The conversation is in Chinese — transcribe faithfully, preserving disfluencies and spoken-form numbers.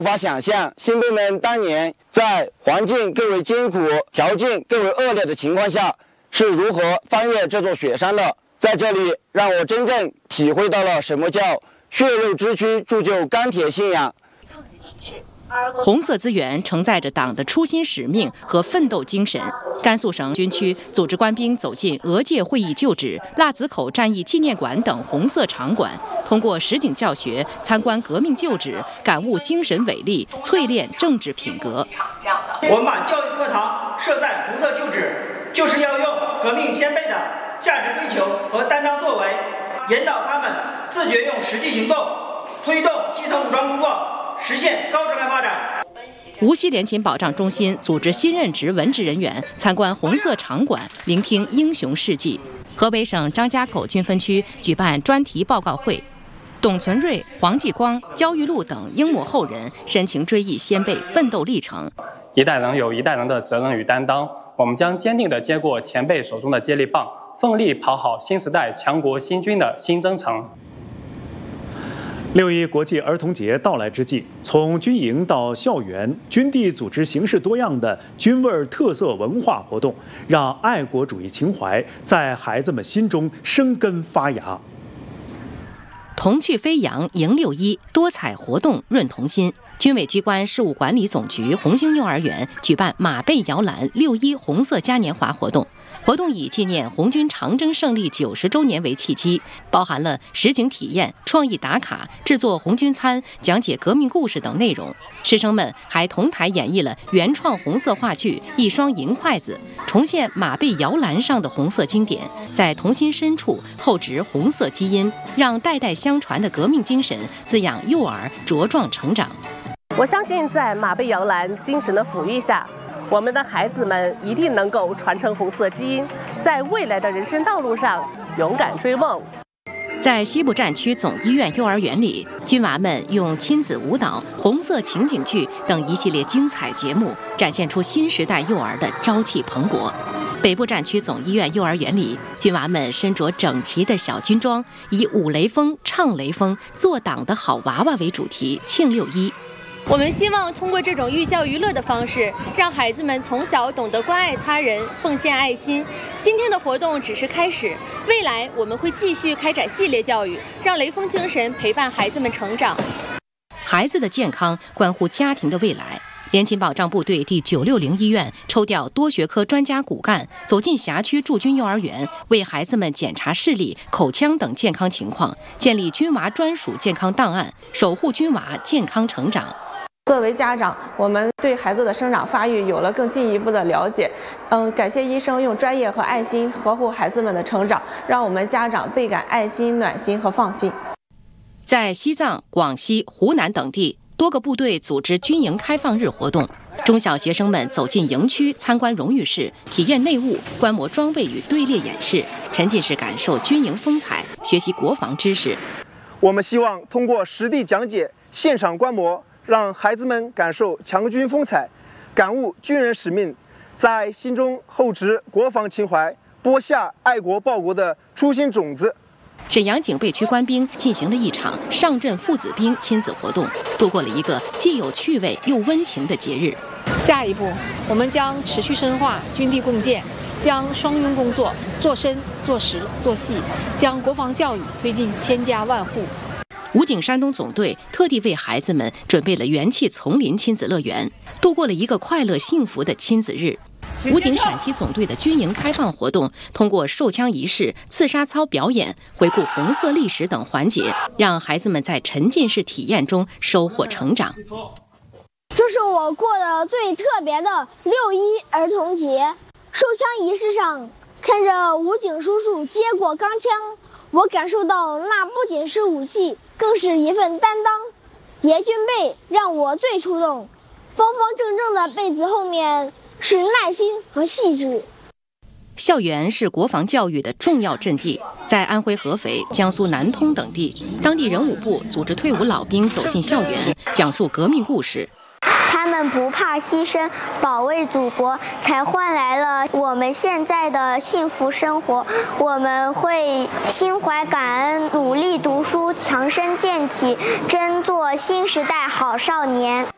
无法想象先辈们当年在环境更为艰苦、条件更为恶劣的情况下是如何翻越这座雪山的。在这里，让我真正体会到了什么叫血肉之躯铸就钢铁信仰。 红色资源承载着党的初心使命和奋斗精神。甘肃省军区组织官兵走进俄界会议旧址、腊子口战役纪念馆等红色场馆，通过实景教学参观革命旧址，感悟精神伟力，淬炼政治品格。 我们把教育课堂设在红色旧址，就是要用革命先辈的价值追求和担当作为，引导他们自觉用实际行动推动基层武装工作，实现高质量发展。 无锡联勤保障中心组织新任职文职人员参观红色场馆，聆听英雄事迹。河北省张家口军分区举办专题报告会，董存瑞、黄继光、焦裕禄等英模后人深情追忆先辈奋斗历程。 一代人有一代人的责任与担当，我们将坚定地接过前辈手中的接力棒，奋力跑好新时代强国新军的新征程。 六一国际儿童节到来之际，从军营到校园，军地组织形式多样的军味特色文化活动，让爱国主义情怀在孩子们心中生根发芽。 童趣飞扬迎六一，多彩活动润童心。军委机关事务管理总局红星幼儿园举办马背摇篮六一红色嘉年华活动。活动以纪念红军长征胜利九十周年为契机，包含了实景体验、创意打卡、制作红军餐、讲解革命故事等内容。师生们还同台演绎了原创红色话剧《一双银筷子》，重现马背摇篮上的红色经典，在童心深处厚植红色基因，让代代相传的革命精神滋养幼儿茁壮成长。 我相信，在马背摇篮精神的抚育下，我们的孩子们一定能够传承红色基因，在未来的人生道路上勇敢追梦。 在西部战区总医院幼儿园里，军娃们用亲子舞蹈、红色情景剧等一系列精彩节目，展现出新时代幼儿的朝气蓬勃。北部战区总医院幼儿园里，军娃们身着整齐的小军装，以舞雷锋、唱雷锋、做党的好娃娃为主题，庆六一。 我们希望通过这种寓教于乐的方式，让孩子们从小懂得关爱他人、奉献爱心。今天的活动只是开始，未来我们会继续开展系列教育，让雷锋精神陪伴孩子们成长。 孩子的健康关乎家庭的未来。联勤保障部队第九六零医院抽调多学科专家骨干，走进辖区驻军幼儿园，为孩子们检查视力、口腔等健康情况，建立军娃专属健康档案，守护军娃健康成长。 作为家长，我们对孩子的生长发育有了更进一步的了解。嗯，感谢医生用专业和爱心呵护孩子们的成长，让我们家长倍感爱心、暖心和放心。 在西藏、广西、湖南等地，多个部队组织军营开放日活动，中小学生们走进营区参观荣誉室，体验内务、观摩装备与队列演示，沉浸式感受军营风采，学习国防知识。 我们希望通过实地讲解、现场观摩，让孩子们感受强军风采，感悟军人使命，在心中厚植国防情怀，播下爱国报国的初心种子。 沈阳警备区官兵进行了一场上阵父子兵亲子活动，度过了一个既有趣味又温情的节日。 下一步，我们将持续深化军地共建，将双拥工作做深、做实、做细，将国防教育推进千家万户。 武警山东总队特地为孩子们准备了元气丛林亲子乐园，度过了一个快乐幸福的亲子日。武警陕西总队的军营开放活动，通过授枪仪式、刺杀操表演、回顾红色历史等环节，让孩子们在沉浸式体验中收获成长。 这是我过的最特别的六一儿童节。授枪仪式上，看着武警叔叔接过钢枪，我感受到那不仅是武器，更是一份担当。叠军被让我最触动，方方正正的被子后面是耐心和细致。 校园是国防教育的重要阵地，在安徽合肥、江苏南通等地，当地人武部组织退伍老兵走进校园，讲述革命故事。 他们不怕牺牲，保卫祖国，才换来了我们现在的幸福生活。我们会心怀感恩，努力读书，强身健体，争做新时代好少年。